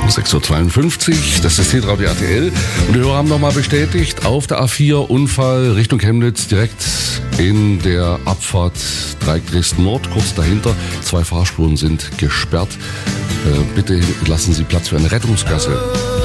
6.52 Uhr, das ist Hitradio RTL. Und die Hörer haben nochmal bestätigt, auf der A4 Unfall Richtung Chemnitz, direkt in der Abfahrt Dreieck Dresden Nord, kurz dahinter. 2 Fahrspuren sind gesperrt. Bitte lassen Sie Platz für eine Rettungsgasse.